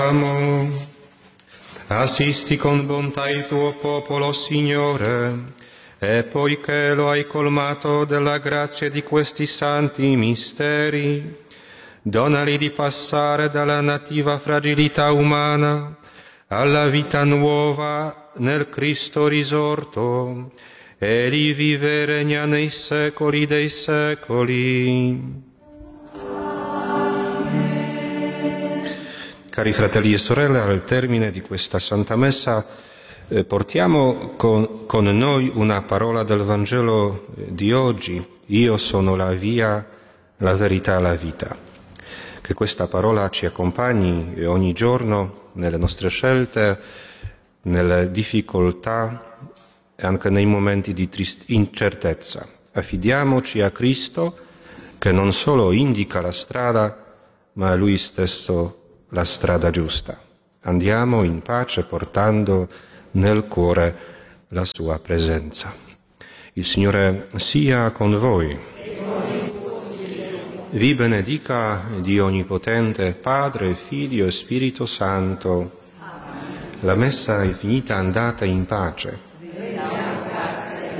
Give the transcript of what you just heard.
Assisti con bontà il tuo popolo, Signore, e poiché lo hai colmato della grazia di questi santi misteri, donali di passare dalla nativa fragilità umana alla vita nuova nel Cristo risorto, e di vive e regna nei secoli dei secoli. Cari fratelli e sorelle, al termine di questa Santa Messa portiamo con noi una parola del Vangelo di oggi: io sono la via, la verità e la vita. Che questa parola ci accompagni ogni giorno nelle nostre scelte, nelle difficoltà e anche nei momenti di incertezza. Affidiamoci a Cristo, che non solo indica la strada, ma è Lui stesso la strada giusta. Andiamo in pace portando nel cuore la sua presenza. Il Signore sia con voi. Vi benedica Dio Onnipotente, Padre, Figlio e Spirito Santo. La Messa è finita, andate in pace.